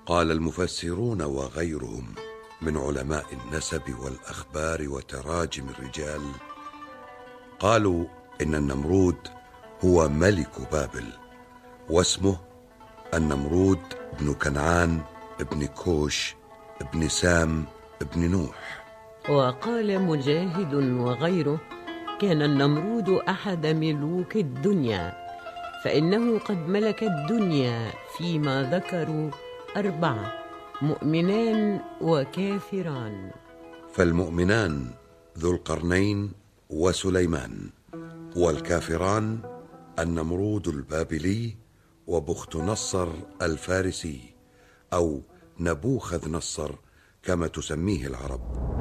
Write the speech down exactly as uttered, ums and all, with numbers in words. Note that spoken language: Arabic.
قال المفسرون وغيرهم من علماء النسب والأخبار وتراجم الرجال، قالوا إن النمرود هو ملك بابل، واسمه النمرود بن كنعان ابن كوش ابن سام ابن نوح. وقال مجاهد وغيره: كان النمرود أحد ملوك الدنيا، فإنه قد ملك الدنيا فيما ذكروا أربعة: مؤمنان وكافران. فالمؤمنان ذو القرنين وسليمان، والكافران النمرود البابلي وبخت نصر الفارسي، أو نبوخذ نصر كما تسميه العرب.